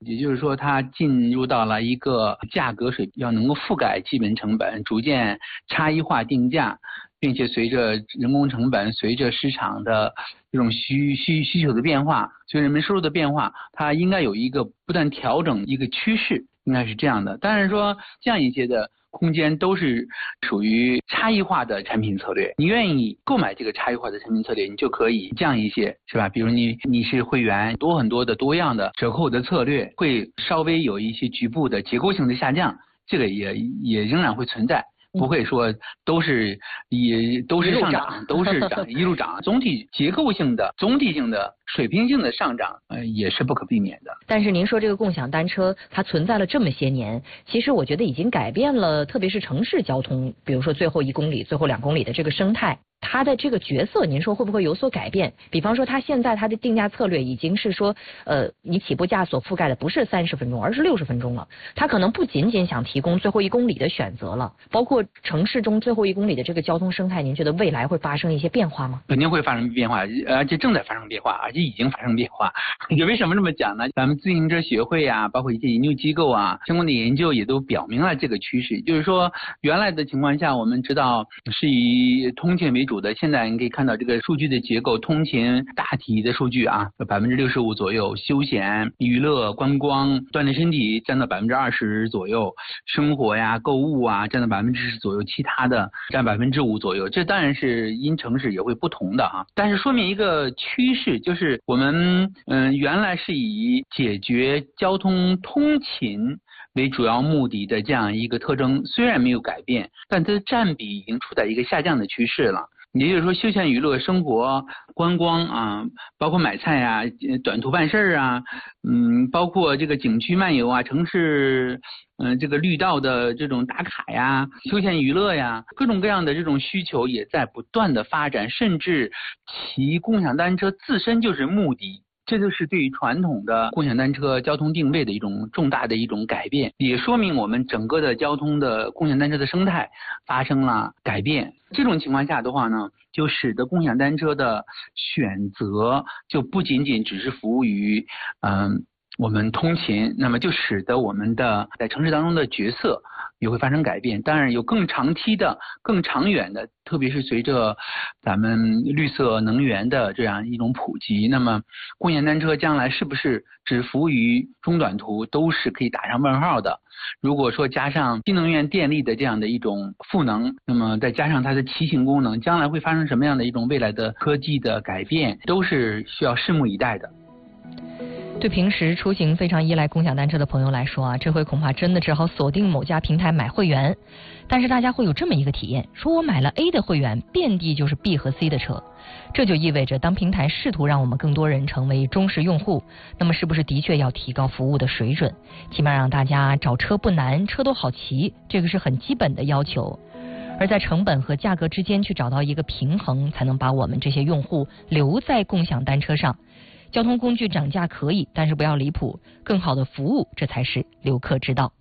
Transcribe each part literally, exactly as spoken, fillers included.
也就是说它进入到了一个价格水平要能够覆盖基本成本，逐渐差异化定价，并且随着人工成本，随着市场的这种需需需求的变化，随着人们收入的变化，它应该有一个不断调整一个趋势，应该是这样的。当然说这样一些的空间都是属于差异化的产品策略，你愿意购买这个差异化的产品策略，你就可以降一些，是吧？比如你你是会员，多很多的多样的折扣的策略，会稍微有一些局部的结构性的下降，这个也也仍然会存在。不会说都是也都是上涨，都是涨一路涨，总体结构性的、总体性的、水平性的上涨，呃，也是不可避免的。 但是您说这个共享单车它存在了这么些年，其实我觉得已经改变了，特别是城市交通，比如说最后一公里、最后两公里的这个生态。它的这个角色，您说会不会有所改变？比方说，它现在它的定价策略已经是说，呃，你起步价所覆盖的不是三十分钟，而是六十分钟了。它可能不仅仅想提供最后一公里的选择了，包括城市中最后一公里的这个交通生态，您觉得未来会发生一些变化吗？ 肯定会发生变化，而且正在发生变化，而且已经发生变化。也为什么这么讲呢？咱们自行车协会啊，包括一些研究机构啊，相关的研究也都表明了这个趋势，就是说，原来的情况下，我们知道是以通勤为主。的现在你可以看到这个数据的结构，通勤大体的数据啊，百分之六十五左右，休闲、娱乐、观光、锻炼身体占到百分之二十左右，生活呀、购物啊占到百分之十左右，其他的占百分之五左右。这当然是因城市也会不同的啊，但是说明一个趋势，就是我们嗯、呃、原来是以解决交通通勤为主要目的的这样一个特征，虽然没有改变，但它的占比已经处在一个下降的趋势了。也就是说，休闲娱乐、生活、观光啊，包括买菜啊、短途办事啊，嗯，包括这个景区漫游啊、城市嗯、呃、这个绿道的这种打卡呀、休闲娱乐呀，各种各样的这种需求也在不断的发展，甚至骑共享单车自身就是目的。这就是对于传统的共享单车交通定位的一种重大的一种改变，也说明我们整个的交通的共享单车的生态发生了改变。这种情况下的话呢，就使得共享单车的选择就不仅仅只是服务于嗯、呃、我们通勤，那么就使得我们的在城市当中的角色也会发生改变。当然有更长期的、更长远的，特别是随着咱们绿色能源的这样一种普及，那么共享单车将来是不是只服务于中短途，都是可以打上问号的。如果说加上新能源电力的这样的一种赋能，那么再加上它的骑行功能，将来会发生什么样的一种未来的科技的改变，都是需要拭目以待的。 对平时出行非常依赖共享单车的朋友来说啊，这回恐怕真的只好锁定某家平台买会员。但是大家会有这么一个体验，说我买了 A 的会员，遍地就是 B 和 C 的车。这就意味着当平台试图让我们更多人成为忠实用户，那么是不是的确要提高服务的水准，起码让大家找车不难，车都好骑，这个是很基本的要求。而在成本和价格之间去找到一个平衡，才能把我们这些用户留在共享单车上。交通工具涨价可以，但是不要离谱，更好的服务，这才是留客之道。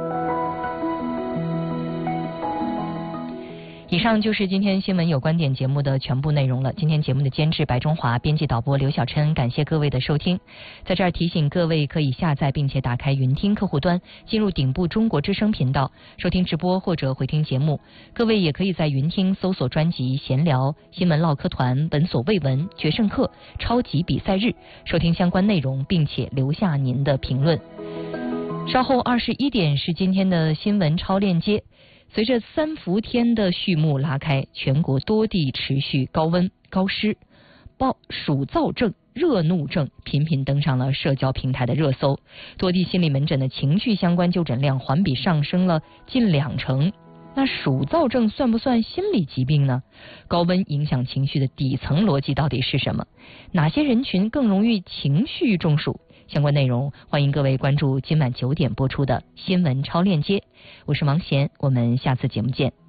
以上就是今天新闻有观点节目的全部内容了。今天节目的监制白中华，编辑导播刘小琛，感谢各位的收听。在这儿提醒各位，可以下载并且打开云听客户端，进入顶部中国之声频道收听直播或者回听节目。各位也可以在云听搜索专辑闲聊、新闻唠嗑团、闻所未闻、决胜客、超级比赛日，收听相关内容，并且留下您的评论。稍后二十一点是今天的新闻超链接。随着三伏天的序幕拉开，全国多地持续高温高湿，暴暑燥症、热怒症频频登上了社交平台的热搜，多地心理门诊的情绪相关就诊量环比上升了近两成。那暑燥症算不算心理疾病呢？高温影响情绪的底层逻辑到底是什么？哪些人群更容易情绪中暑？相关内容欢迎各位关注今晚九点播出的新闻超链接。我是王贤，我们下次节目见。